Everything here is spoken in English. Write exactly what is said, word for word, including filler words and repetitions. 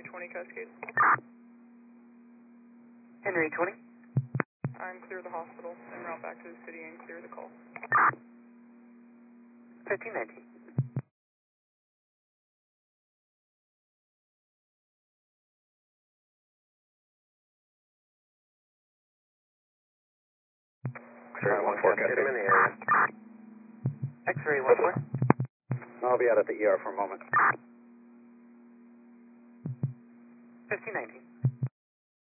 twenty Cascade. Henry twenty. I'm clear of the hospital, en route back to the city and clear the call. fifteen nineteen. X-ray one four, get him in the area. X-ray one four. I'll be out at the E R for a moment. fifteen nineteen.